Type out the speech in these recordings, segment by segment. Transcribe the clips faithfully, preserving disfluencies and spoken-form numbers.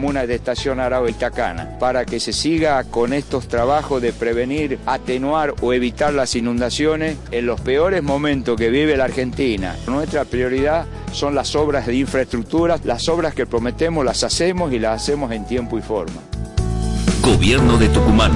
comunas de Estación Arao y Tacana, para que se siga con estos trabajos de prevenir, atenuar o evitar las inundaciones en los peores momentos que vive la Argentina. Nuestra prioridad son las obras de infraestructura, las obras que prometemos las hacemos y las hacemos en tiempo y forma. Gobierno de Tucumán.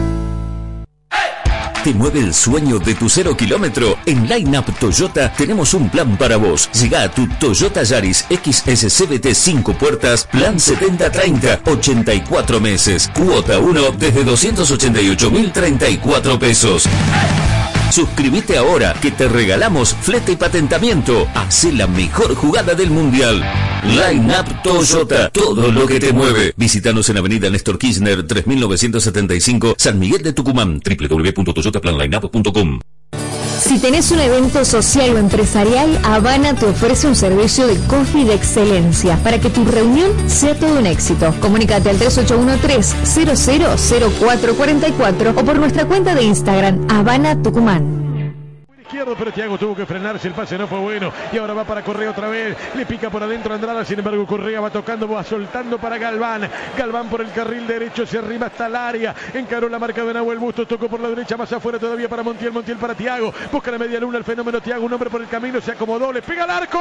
¿Te mueve el sueño de tu cero kilómetro? En Line Up Toyota tenemos un plan para vos. Llega a tu Toyota Yaris X S C V T cinco puertas, plan setenta treinta, ochenta y cuatro meses. Cuota uno desde doscientos ochenta y ocho mil treinta y cuatro pesos. Suscríbete ahora que te regalamos flete y patentamiento. Hacé la mejor jugada del mundial. Line Up Toyota, todo lo que te mueve. Visítanos en Avenida Néstor Kirchner tres mil novecientos setenta y cinco, San Miguel de Tucumán. doble u doble u doble u punto toyota plan line up punto com. Si tenés un evento social o empresarial, Habana te ofrece un servicio de coffee de excelencia para que tu reunión sea todo un éxito. Comunícate al tres ocho uno tres, cero cero cero cuatro cuatro cuatro o por nuestra cuenta de Instagram, Habana Tucumán. Izquierdo, pero Thiago tuvo que frenarse, el pase no fue bueno y ahora va para Correa otra vez, le pica por adentro Andrada, sin embargo Correa va tocando, va soltando para Galván, Galván por el carril derecho, se arriba hasta el área, encaró la marca de Nahuel Bustos, tocó por la derecha, más afuera todavía para Montiel, Montiel para Thiago, busca la media luna, el fenómeno Thiago, un hombre por el camino, se acomodó, le pega al arco,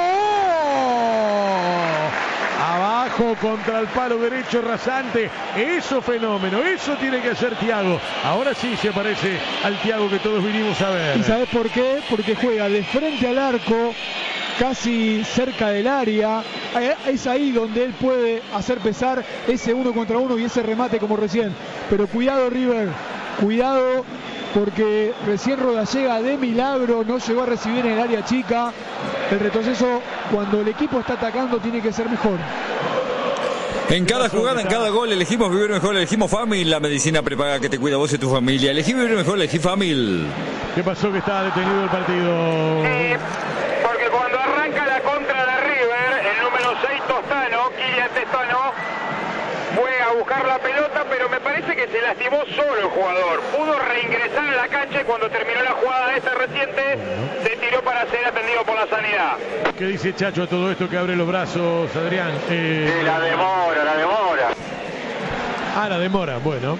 abajo contra el palo derecho rasante, eso fenómeno, eso tiene que hacer Thiago, ahora sí se parece al Thiago que todos vinimos a ver. ¿Y sabes por qué? Porque juega de frente al arco, casi cerca del área, es ahí donde él puede hacer pesar ese uno contra uno y ese remate como recién, pero cuidado River, cuidado porque recién Rodallega de milagro no llegó a recibir en el área chica, el retroceso cuando el equipo está atacando tiene que ser mejor. En cada jugada, en cada gol, elegimos vivir mejor, elegimos Famil, la medicina prepaga que te cuida vos y tu familia. Elegí vivir mejor, elegí Famil. ¿Qué pasó que estaba detenido el partido? Sí, porque cuando arranca la contra de River, el número seis Tostano, Kylian Tostano, fue a buscar la pelota, pero me parece que se lastimó solo el jugador. Pudo reingresar a la cancha y cuando terminó la jugada esta reciente, se tiró para ser atendido por la sanidad. ¿Qué dice Chacho a todo esto que abre los brazos, Adrián? Eh... Sí, la demora, la demora. Ah, la demora, bueno.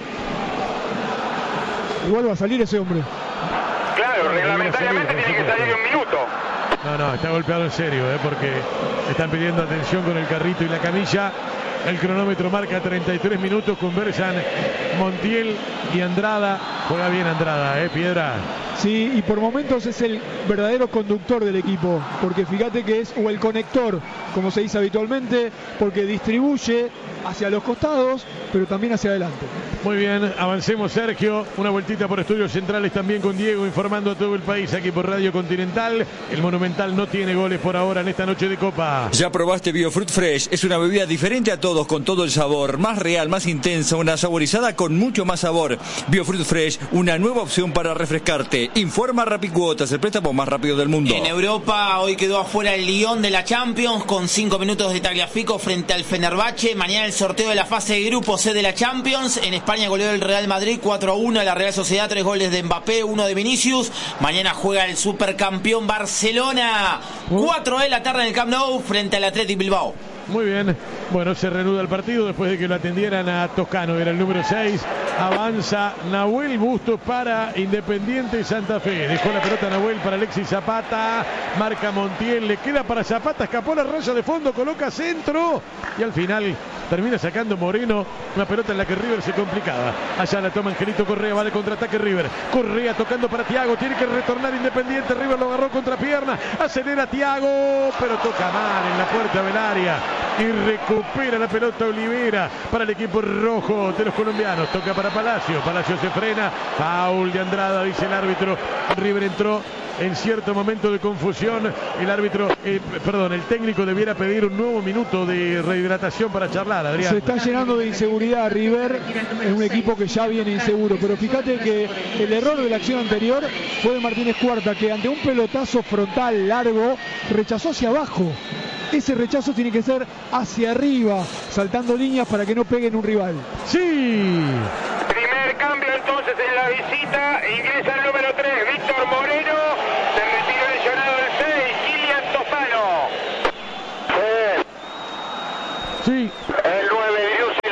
Igual va a salir ese hombre. Claro, reglamentariamente tiene que salir un minuto. No, no, está golpeado en serio, ¿eh? Porque están pidiendo atención con el carrito y la camilla. El cronómetro marca treinta y tres minutos, conversan Montiel y Andrada. Juega bien Andrada, ¿eh, Piedra? Sí, y por momentos es el verdadero conductor del equipo, porque fíjate que es, o el conector, como se dice habitualmente, porque distribuye hacia los costados, pero también hacia adelante. Muy bien, avancemos Sergio, una vueltita por Estudios Centrales también con Diego, informando a todo el país aquí por Radio Continental. El Monumental no tiene goles por ahora en esta noche de Copa. Ya probaste Biofruit Fresh, es una bebida diferente a todos, con todo el sabor, más real, más intensa, una saborizada con mucho más sabor. Biofruit Fresh, una nueva opción para refrescarte. Informa Rapicuotas, el préstamo más rápido del mundo. En Europa hoy quedó afuera el Lyon de la Champions con cinco minutos de Tagliafico frente al Fenerbahce. Mañana el sorteo de la fase de grupo C de la Champions. En España goleó el Real Madrid cuatro a uno a la Real Sociedad, tres goles de Mbappé, uno de Vinicius. Mañana juega el supercampeón Barcelona, cuatro de la tarde en el Camp Nou frente al Athletic Bilbao. Muy bien, bueno, se reanuda el partido después de que lo atendieran a Toscano, era el número seis, avanza Nahuel Bustos para Independiente Santa Fe, dejó la pelota Nahuel para Alexis Zapata, marca Montiel, le queda para Zapata, escapó la raya de fondo, coloca centro y al final termina sacando Moreno, una pelota en la que River se complicaba, allá la toma Angelito Correa, va de contraataque River, Correa tocando para Thiago, tiene que retornar Independiente, River lo agarró contra pierna, acelera Thiago, pero toca mal en la puerta del área y recupera la pelota Olivera para el equipo rojo de los colombianos, toca para Palacio, Palacio se frena, foul de Andrada, dice el árbitro, River entró en cierto momento de confusión, el árbitro, eh, perdón, el técnico debiera pedir un nuevo minuto de rehidratación para charlar, Adrián. Se está llenando de inseguridad River, es un equipo que ya viene inseguro, pero fíjate que el error de la acción anterior fue de Martínez Cuarta, que ante un pelotazo frontal largo, rechazó hacia abajo. Ese rechazo tiene que ser hacia arriba, saltando líneas para que no peguen un rival. Sí. Primer cambio entonces en la visita, ingresa el número tres, Víctor Moreno, se retira lesionado el seis, Kylian Tostano. Sí. El nueve, Driussi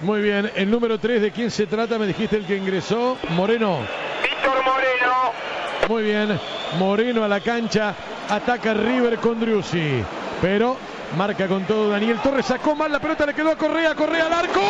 Muy bien, el número tres, ¿de quién se trata? Me dijiste el que ingresó, Moreno. Víctor Moreno. Muy bien, Moreno a la cancha, ataca River con Driussi, pero marca con todo Daniel Torres, sacó mal la pelota, le quedó a Correa, Correa al arco,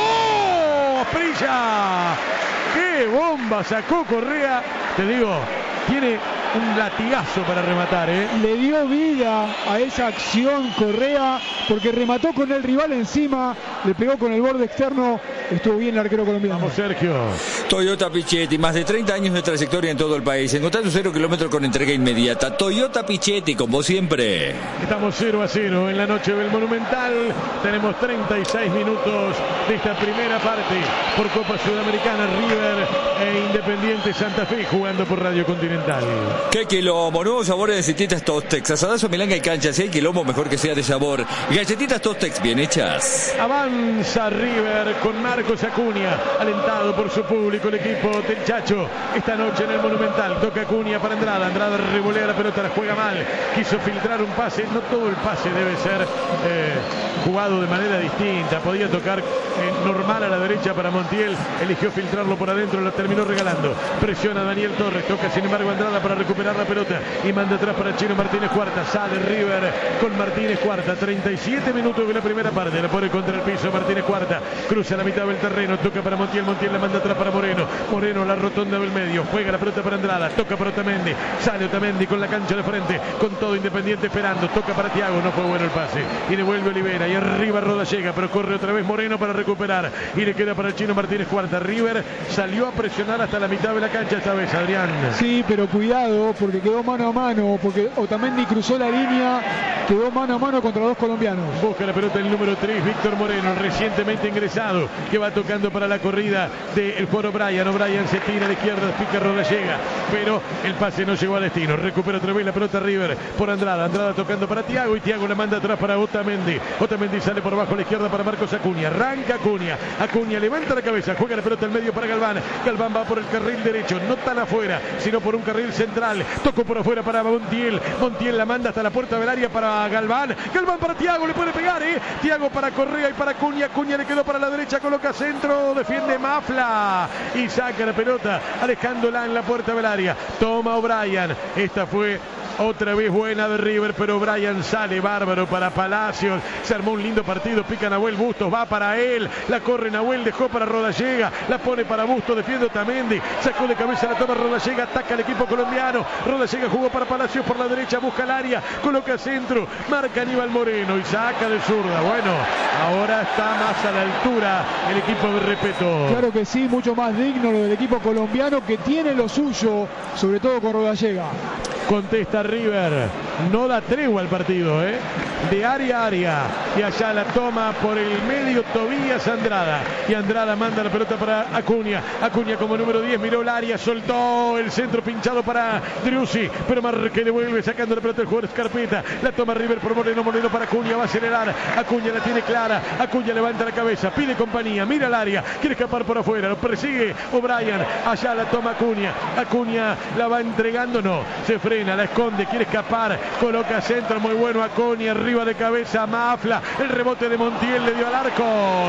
Prilla, qué bomba sacó Correa, te digo, tiene un latigazo para rematar, ¿eh? Le dio vida a esa acción Correa, porque remató con el rival encima, le pegó con el borde externo, estuvo bien el arquero colombiano. Vamos, Sergio. Toyota Pichetti, más de treinta años de trayectoria en todo el país. Encontrar tu cero kilómetro con entrega inmediata. Toyota Pichetti, como siempre. Estamos cero a cero en la noche del Monumental. Tenemos treinta y seis minutos de esta primera parte por Copa Sudamericana. River e Independiente Santa Fe jugando por Radio Continental. Qué quilombo, nuevos sabores de galletitas Tostex, asadazo, milanga y cancha, si hay quilombo mejor que sea de sabor. Galletitas Tostex bien hechas. Avanza River con Marcos Acuña, alentado por su público, el equipo del Chacho, esta noche en el Monumental. Toca Acuña para Andrada, Andrada revolea la pelota, la juega mal, quiso filtrar un pase, no todo el pase debe ser eh, jugado de manera distinta, podía tocar eh, normal a la derecha para Montiel, eligió filtrarlo por adentro, lo terminó regalando, presiona Daniel Torres, toca sin embargo Andrada para recuperar la pelota y manda atrás para Chino Martínez Cuarta, sale River con Martínez Cuarta, treinta y siete minutos de la primera parte, la pone contra el piso Martínez Cuarta, cruza la mitad del terreno, toca para Montiel, Montiel la manda atrás para Moreno, Moreno la rotonda del medio, juega la pelota para Andrada, toca para Otamendi, sale Otamendi con la cancha de frente, con todo Independiente esperando, toca para Thiago, no fue bueno el pase, y devuelve Olivera, y arriba Roda llega, pero corre otra vez Moreno para recuperar, y le queda para el Chino Martínez Cuarta. River salió a presionar hasta la mitad de la cancha esta vez, Adrián. Sí, pero cuidado, porque quedó mano a mano, porque Otamendi cruzó la línea, quedó mano a mano contra dos colombianos. Busca la pelota el número tres, Víctor Moreno, recientemente ingresado, que va tocando para la corrida del jugador O'Brien. O'Brien se tira a la izquierda, pica Rodallega, pero el pase no llegó a destino. Recupera otra vez la pelota River por Andrada, Andrada tocando para Thiago y Thiago la manda atrás para Otamendi. Otamendi sale por abajo a la izquierda para Marcos Acuña, arranca Acuña, Acuña levanta la cabeza, juega la pelota al medio para Galván, Galván va por el carril derecho, no tan afuera, sino por un carril central, tocó por afuera para Montiel, Montiel la manda hasta la puerta del área para Galván, Galván para Thiago, le puede pegar, eh, Thiago para Correa y para Acuña, Acuña le quedó para la derecha, coloca centro, defiende Mafla y saca la pelota, alejándola en la puerta del área, toma O'Brien, esta fue otra vez buena de River, pero O'Brien sale bárbaro para Palacios, se armó un lindo partido, pica Nahuel Bustos, va para él, la corre Nahuel, dejó para Rodallega, la pone para Bustos, defiende Otamendi, sacó de cabeza la toma Rodallega, ataca al equipo colombiano, Rodallega jugó para Palacios por la derecha, busca el área, coloca centro, marca Aníbal Moreno y saca de zurda, bueno, ahora está más a la altura el equipo de Repeto. Claro que sí, mucho más digno lo del equipo colombiano que tiene lo suyo, sobre todo con Rodallega. Contesta River, no da tregua al partido, ¿eh? De área a área, y allá la toma por el medio Tobías Andrada, y Andrada manda la pelota para Acuña, Acuña como número diez, miró el área, soltó el centro pinchado para Driussi, pero Marque devuelve sacando la pelota el jugador Scarpeta, la toma River por Moreno, Moreno para Acuña, va a acelerar, Acuña la tiene clara, Acuña levanta la cabeza, pide compañía, mira el área, quiere escapar por afuera, lo persigue O'Brien, allá la toma Acuña, Acuña la va entregando, no, se frena, la esconde, quiere escapar, coloca centro, muy bueno Acuña, arriba de cabeza Mafla, el rebote de Montiel le dio al arco,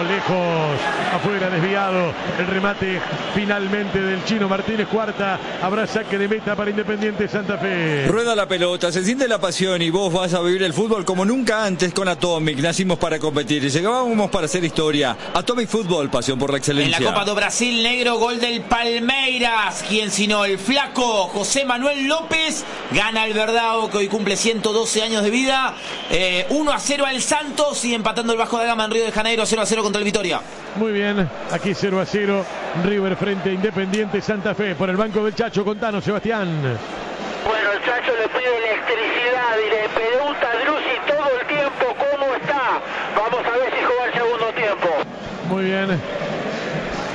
lejos, afuera, desviado, el remate finalmente del Chino Martínez Cuarta, habrá saque de meta para Independiente Santa Fe. Rueda la pelota, se siente la pasión y vos vas a vivir el fútbol como nunca antes con Atomic, nacimos para competir y llegábamos para hacer historia. Atomic Fútbol, pasión por la excelencia. En la Copa do Brasil, negro, gol del Palmeiras, quien sino el flaco José Manuel López, gana el Verdao que hoy cumple ciento doce años de vida, eh, uno a cero al Santos y empatando el Vasco da Gama en Río de Janeiro, cero a cero contra el Vitória. Muy bien, aquí cero a cero, River frente a Independiente Santa Fe, por el banco del Chacho. Contanos, Sebastián. Bueno, el Chacho le pide electricidad y le pregunta a Driussi todo el tiempo cómo está. Vamos a ver si juega el segundo tiempo. Muy bien.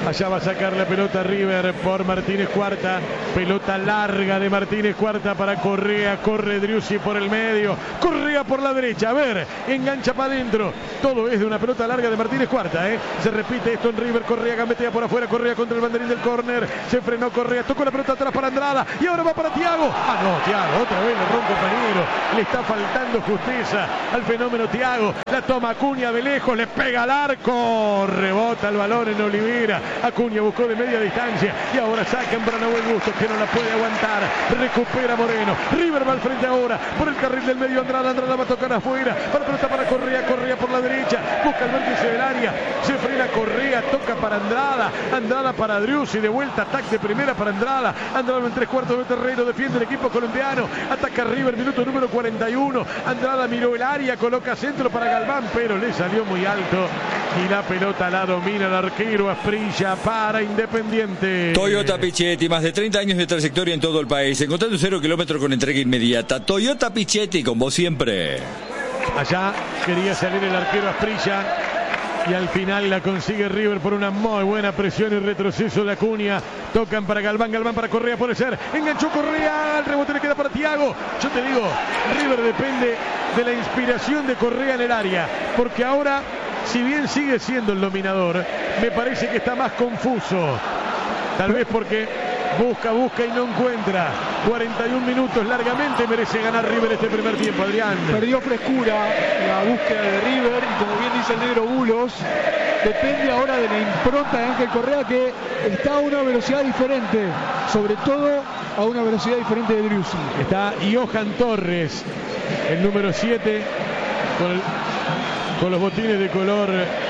Allá va a sacar la pelota River por Martínez Cuarta. Pelota larga de Martínez Cuarta para Correa. Corre Driussi por el medio. Correa por la derecha. A ver, engancha para adentro. Todo es de una pelota larga de Martínez Cuarta. ¿eh? Se repite esto en River. Correa gambetea por afuera. Correa contra el banderín del córner. Se frenó Correa. Tocó la pelota atrás para Andrada. Y ahora va para Thiago. Ah, no, Thiago. Otra vez le rompe compañero. Le está faltando justeza al fenómeno Thiago. La toma Acuña de lejos. Le pega al arco. Rebota el balón en Olivera. Acuña buscó de media distancia y ahora sacan para Nahuel Bustos que no la puede aguantar. Recupera Moreno. River va al frente ahora por el carril del medio. Andrada, Andrada va a tocar afuera. Para pelota para Correa, Correa por la derecha. Busca el vértice del área. Se frena Correa, toca para Andrada. Andrada para Driussi, de vuelta, ataque de primera para Andrada. Andrada en tres cuartos de terreno, defiende el equipo colombiano. Ataca River, minuto número cuarenta y uno. Andrada miró el área, coloca centro para Galván, pero le salió muy alto. Y la pelota la domina el arquero Asprilla para Independiente. Toyota Pichetti, más de treinta años de trayectoria en todo el país. Encontrando un cero kilómetro con entrega inmediata. Toyota Pichetti, con vos siempre. Allá quería salir el arquero Asprilla. Y al final la consigue River por una muy buena presión y retroceso de Acuña. Tocan para Galván, Galván para Correa, puede ser. Enganchó Correa, el rebote le queda para Thiago. Yo te digo, River depende de la inspiración de Correa en el área. Porque ahora, si bien sigue siendo el dominador, me parece que está más confuso. Tal vez porque busca, busca y no encuentra. cuarenta y un minutos, largamente merece ganar River este primer tiempo, Adrián. Perdió frescura la búsqueda de River y como bien dice el negro Bulos, depende ahora de la impronta de Ángel Correa, que está a una velocidad diferente, sobre todo a una velocidad diferente de Driussi. Está Johan Torres, el número siete, con, el, con los botines de color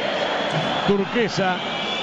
turquesa.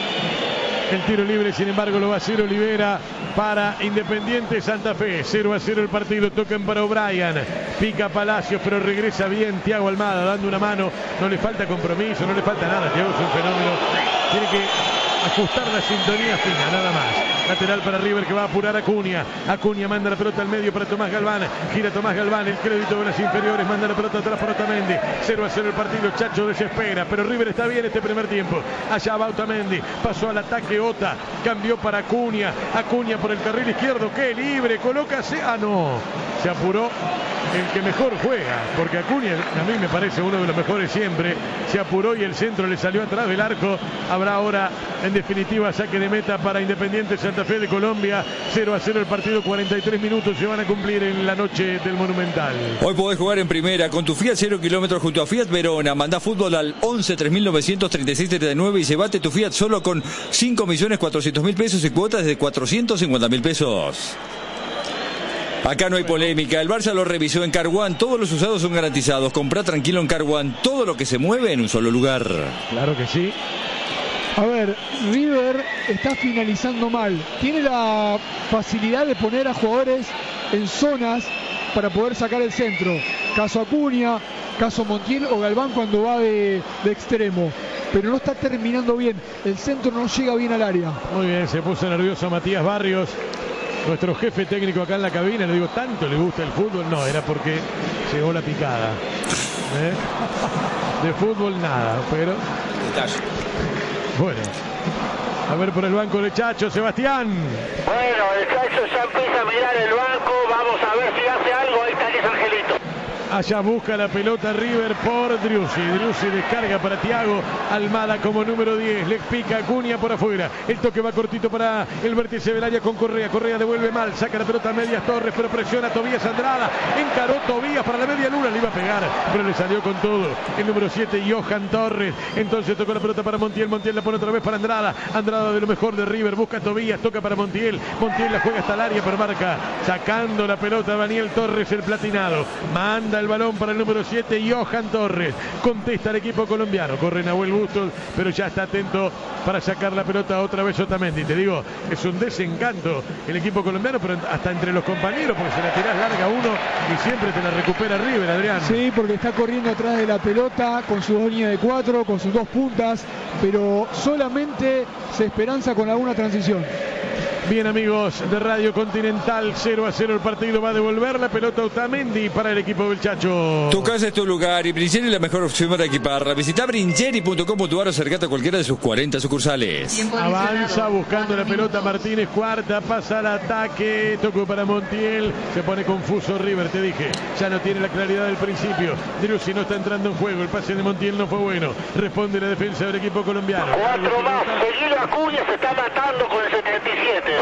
El tiro libre, sin embargo, lo va a hacer Olivera para Independiente Santa Fe. cero a cero el partido, tocan para O'Brien. Pica Palacios, pero regresa bien Thiago Almada, dando una mano. No le falta compromiso, no le falta nada. Thiago es un fenómeno. Tiene que ajustar la sintonía fina, nada más. Lateral para River que va a apurar a Acuña. Acuña manda la pelota al medio para Tomás Galván. Gira Tomás Galván, el crédito de las inferiores. Manda la pelota atrás para Otamendi. cero a cero el partido, Chacho desespera. Pero River está bien este primer tiempo. Allá va Otamendi. Pasó al ataque Ota. Cambió para Acuña. Acuña por el carril izquierdo. ¡Qué libre! Colócase. Ah, no. Se apuró el que mejor juega. Porque Acuña a mí me parece uno de los mejores siempre. Se apuró y el centro le salió atrás del arco. Habrá ahora, en definitiva, saque de meta para Independiente Santa Fe de Colombia. cero a cero el partido, cuarenta y tres minutos se van a cumplir en la noche del Monumental. Hoy podés jugar en primera con tu Fiat cero kilómetros junto a Fiat Verona. Mandá fútbol al once tres mil novecientos treinta y seis treinta y nueve y llévate tu Fiat solo con cinco millones cuatrocientos mil pesos y cuotas de cuatrocientos cincuenta mil pesos. Acá no hay polémica, el Barça lo revisó en Car One, todos los usados son garantizados. Comprá tranquilo en Car One, todo lo que se mueve en un solo lugar. Claro que sí. A ver, River está finalizando mal. Tiene la facilidad de poner a jugadores en zonas para poder sacar el centro. Caso Acuña, caso Montiel o Galván cuando va de, de extremo. Pero no está terminando bien. El centro no llega bien al área. Muy bien, se puso nervioso Matías Barrios, nuestro jefe técnico acá en la cabina. Le digo, ¿tanto le gusta el fútbol? No, era porque llegó la picada. ¿Eh? De fútbol nada, pero... Detalle. Bueno, a ver por el banco de Chacho, Sebastián. Bueno, el Chacho ya empieza a mirar el banco, vamos a ver si hace algo. Ahí está Luis Angelito. Allá busca la pelota River por Driussi. Driussi descarga para Thiago Almada como número diez. Le pica Acuña por afuera. El toque va cortito para el vértice del área con Correa. Correa devuelve mal. Saca la pelota a medias Torres, pero presiona a Tobías Andrada. Encaró Tobías para la media luna. Le iba a pegar, pero le salió con todo. El número siete, Johan Torres. Entonces tocó la pelota para Montiel. Montiel la pone otra vez para Andrada. Andrada de lo mejor de River. Busca a Tobías. Toca para Montiel. Montiel la juega hasta el área, pero marca. Sacando la pelota Daniel Torres, el platinado. Manda el balón para el número siete, Johan Torres. Contesta el equipo colombiano. Corre Nahuel Bustos, pero ya está atento para sacar la pelota otra vez Otamendi. Te digo, es un desencanto el equipo colombiano, pero hasta entre los compañeros, porque se la tirás larga uno y siempre te la recupera River, Adrián. Sí, porque está corriendo atrás de la pelota con su dos líneas de cuatro, con sus dos puntas, pero solamente se esperanza con alguna transición. Bien, amigos de Radio Continental, cero a cero el partido. Va a devolver la pelota Otamendi para el equipo del Chacho. Tu casa es tu lugar y Brincheri es la mejor opción para equiparla. Visita brincheri punto com punto ar o acercate a cualquiera de sus cuarenta sucursales. Avanza buscando la pelota Martínez Cuarta, pasa al ataque, tocó para Montiel, se pone confuso River, te dije, ya no tiene la claridad del principio. Driussi no está entrando en juego, el pase de Montiel no fue bueno, responde la defensa del equipo colombiano. Cuatro más, seguilo Acuña, se está matando con el setenta y siete.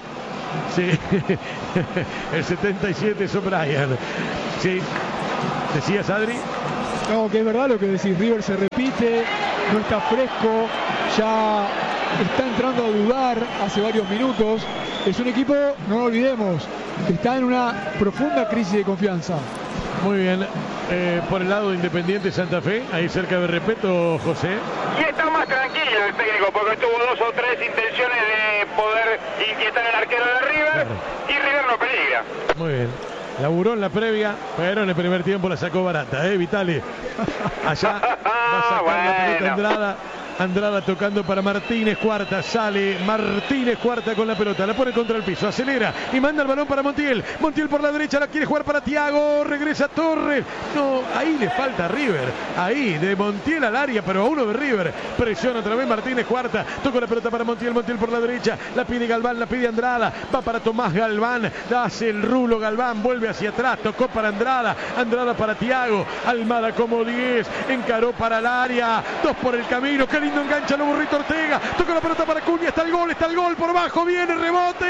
Sí, el setenta y siete es O'Brien. Sí, ¿decías, Adri? No, que es verdad lo que decís, River se repite, no está fresco, ya está entrando a dudar hace varios minutos. Es un equipo, no lo olvidemos, que está en una profunda crisis de confianza. Muy bien, eh, por el lado de Independiente Santa Fe, ahí cerca de Repeto, José. Y está más tranquilo el técnico porque tuvo dos o tres intenciones de poder inquietar al arquero de River, claro. Y River no peligra. Muy bien. Laburó en la previa, pero en el primer tiempo la sacó barata, ¿eh, Vitali? Allá va a sacar bueno. la pelota Andrada. Andrada tocando para Martínez Cuarta, sale Martínez Cuarta con la pelota, la pone contra el piso, acelera y manda el balón para Montiel. Montiel por la derecha, la quiere jugar para Thiago, regresa Torres. No, ahí le falta a River, ahí de Montiel al área, pero a uno de River. Presiona otra vez Martínez Cuarta, toca la pelota para Montiel, Montiel por la derecha, la pide Galván, la pide Andrada, va para Tomás Galván, hace el rulo Galván, vuelve hacia atrás, tocó para Andrada, Andrada para Thiago, Almada como diez, encaró para el área, dos por el camino, qué lindo engancha lo Burrito Ortega, toca la pelota para Acuña, está el gol, está el gol por abajo, viene rebote,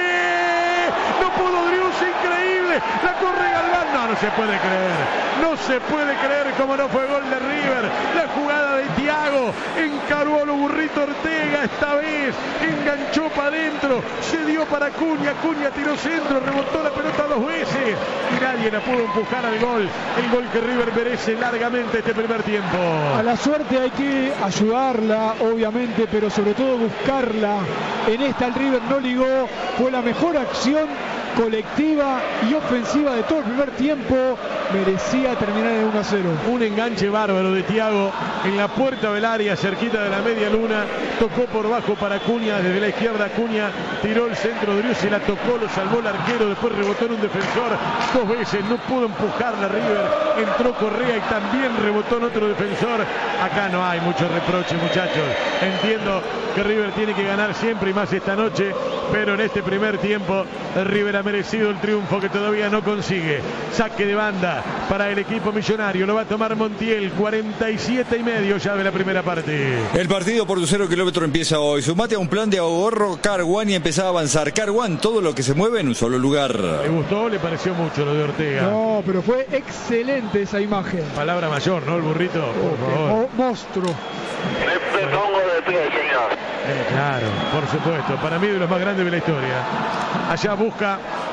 no pudo Driussi, increíble, la corre Galván, no, no se puede creer, no se puede creer como no fue gol de River, la jugada de Thiago, encaró a lo Burrito Ortega, esta vez enganchó para adentro, se dio para Acuña, Acuña tiró centro, rebotó la pelota dos veces y nadie la pudo empujar al gol, el gol que River merece largamente este primer tiempo. A la suerte hay que ayudarla, obviamente, pero sobre todo buscarla. En esta el River no ligó, fue la mejor acción colectiva y ofensiva de todo el primer tiempo, merecía terminar en uno a cero. Un enganche bárbaro de Thiago en la puerta del área, cerquita de la media luna, tocó por bajo para Acuña, desde la izquierda Acuña, tiró el centro, Driussi la tocó, lo salvó el arquero, después rebotó en un defensor dos veces, no pudo empujarla River, entró Correa y también rebotó en otro defensor. Acá no hay mucho reproche, muchachos, entiendo que River tiene que ganar siempre y más esta noche, pero en este primer tiempo River ha merecido el triunfo que todavía no consigue. Saque de banda para el equipo millonario, lo va a tomar Montiel, cuarenta y siete y medio ya de la primera parte. El partido por tu cero kilómetro empieza hoy. Sumate a un plan de ahorro Car One y empezá a avanzar. Car One, todo lo que se mueve en un solo lugar. ¿Le gustó? ¿Le pareció mucho lo de Ortega? No, pero fue excelente esa imagen. Palabra mayor, ¿no? El burrito, por favor. Mo monstruo. Me pongo de pie, señor. Eh, claro, por supuesto. Para mí de los más grandes de la historia. Allá busca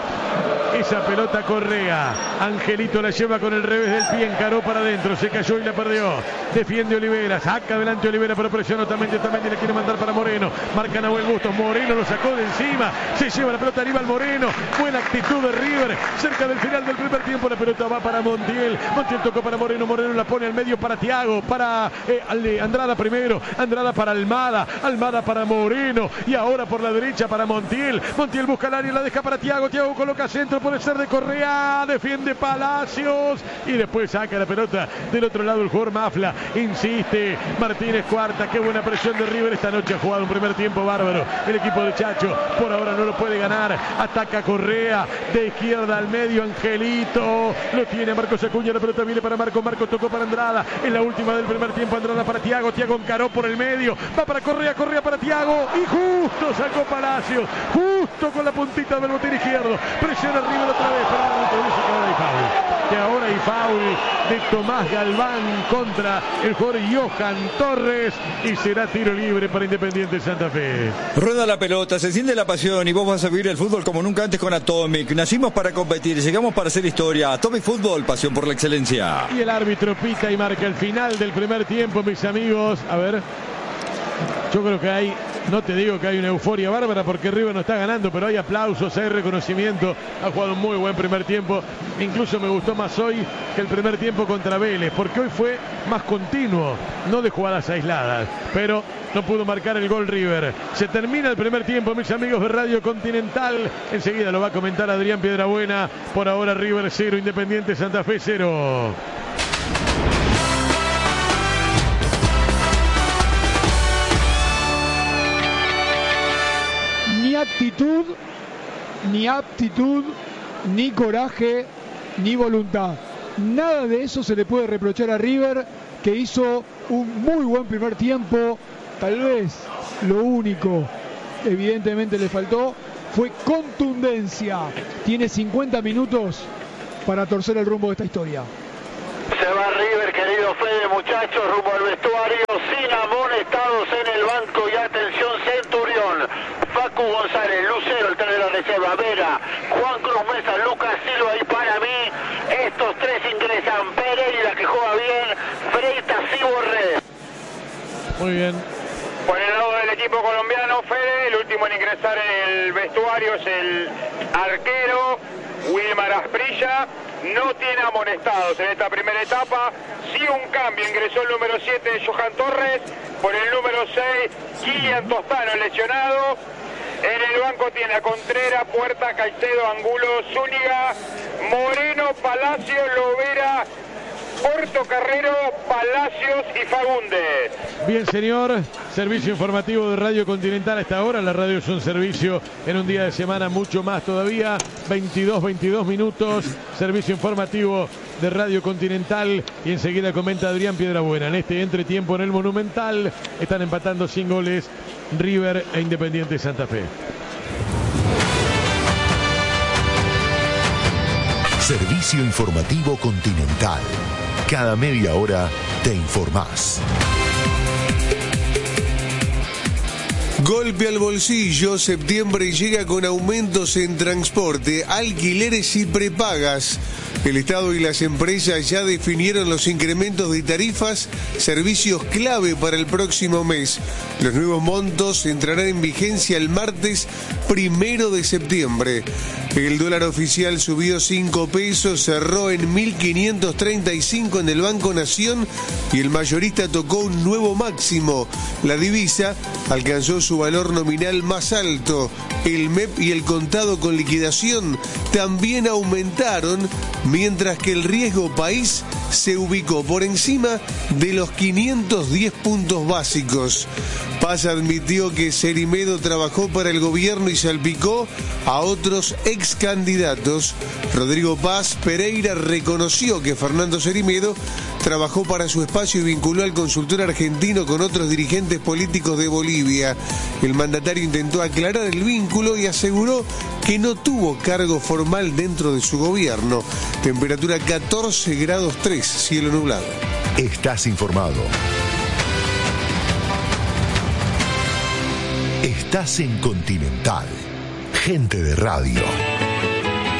esa pelota Correa. Angelito la lleva con el revés del pie, encaró para adentro, se cayó y la perdió. Defiende Olivera, saca adelante Olivera, pero presiona Otamendi, Otamendi le quiere mandar para Moreno. Marca Nahuel Bustos, Moreno lo sacó de encima, se lleva la pelota Aníbal Moreno. Buena actitud de River, cerca del final del primer tiempo, la pelota va para Montiel. Montiel tocó para Moreno, Moreno la pone al medio para Thiago, para eh, Andrada primero, Andrada para Almada, Almada para Moreno y ahora por la derecha para Montiel. Montiel busca el área, la deja para Thiago, Thiago coloca centro, puede ser de Correa, defiende Palacios y después saca la pelota del otro lado el jugador Mafla, insiste Martínez Cuarta, qué buena presión de River esta noche, ha jugado un primer tiempo bárbaro el equipo de Chacho, por ahora no lo puede ganar, ataca Correa, de izquierda al medio Angelito, lo tiene Marcos Acuña, la pelota viene para Marco, Marco tocó para Andrada, en la última del primer tiempo Andrada para Thiago, Thiago encaró por el medio, va para Correa, Correa para Thiago y justo sacó Palacios, justo con la puntita del botín izquierdo, presiona River otra vez, pero ahora dice que ahora hay foul, que ahora hay foul de Tomás Galván contra el jugador Johan Torres y será tiro libre para Independiente Santa Fe. Rueda la pelota, se enciende la pasión y vos vas a vivir el fútbol como nunca antes con Atomic. Nacimos para competir, llegamos para hacer historia. Atomic Fútbol, pasión por la excelencia. Y el árbitro pita y marca el final del primer tiempo, mis amigos. A ver, yo creo que hay No te digo que hay una euforia bárbara porque River no está ganando, pero hay aplausos, hay reconocimiento. Ha jugado un muy buen primer tiempo. Incluso me gustó más hoy que el primer tiempo contra Vélez, porque hoy fue más continuo, no de jugadas aisladas. Pero no pudo marcar el gol River. Se termina el primer tiempo, mis amigos de Radio Continental. Enseguida lo va a comentar Adrián Piedrabuena. Por ahora River cero, Independiente Santa Fe cero. Ni actitud, ni aptitud, ni coraje, ni voluntad. Nada de eso se le puede reprochar a River, que hizo un muy buen primer tiempo. Tal vez lo único, evidentemente le faltó, fue contundencia. Tiene cincuenta minutos para torcer el rumbo de esta historia. Se va River, querido Fede, muchachos, rumbo al vestuario, sin amonestados en el banco y atención Centurión, Facu González, Lucero, el tren de la reserva, Vera, Juan Cruz Mesa, Lucas Silva y para mí, estos tres ingresan, Pereira que juega bien, Freitas y Borré. Muy bien. Por el lado del equipo colombiano, Fede, el último en ingresar en el vestuario es el arquero Wilmar Asprilla. No tiene amonestados en esta primera etapa. Sí un cambio, ingresó el número siete de Johan Torres. Por el número seis, Kilian Tostano lesionado. En el banco tiene a Contreras, Puerta, Caicedo, Angulo, Zúñiga, Moreno, Palacio, Lovera, Porto Carrero, Palacios y Fagundes. Bien, señor. Servicio informativo de Radio Continental a esta hora. La radio es un servicio en un día de semana, mucho más todavía. veintidós, veintidós minutos. Servicio informativo de Radio Continental. Y enseguida comenta Adrián Piedrabuena. En este entretiempo en el Monumental están empatando sin goles River e Independiente Santa Fe. Servicio informativo Continental. Cada media hora te informás. Golpe al bolsillo, septiembre llega con aumentos en transporte, alquileres y prepagas. El Estado y las empresas ya definieron los incrementos de tarifas, servicios clave para el próximo mes. Los nuevos montos entrarán en vigencia el martes primero de septiembre. El dólar oficial subió cinco pesos, cerró en mil quinientos treinta y cinco en el Banco Nación y el mayorista tocó un nuevo máximo. La divisa alcanzó su valor nominal más alto. El M E P y el contado con liquidación también aumentaron, mientras que el riesgo país se ubicó por encima de los quinientos diez puntos básicos. Paz admitió que Cerimedo trabajó para el gobierno y salpicó a otros ex candidatos. Rodrigo Paz Pereira reconoció que Fernando Cerimedo trabajó para su espacio y vinculó al consultor argentino con otros dirigentes políticos de Bolivia. El mandatario intentó aclarar el vínculo y aseguró que no tuvo cargo formal dentro de su gobierno. Temperatura catorce grados tres, cielo nublado. Estás informado. Estás en Continental. Gente de radio.